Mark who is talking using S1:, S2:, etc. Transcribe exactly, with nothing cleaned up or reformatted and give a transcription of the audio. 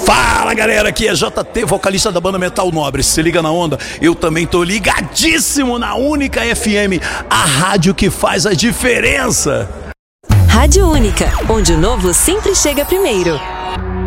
S1: Fala galera, aqui é J T, vocalista da banda Metal Nobre. Se liga na onda, eu também tô ligadíssimo na Única F M, a rádio que faz a diferença.
S2: Rádio Única, onde o novo sempre chega primeiro.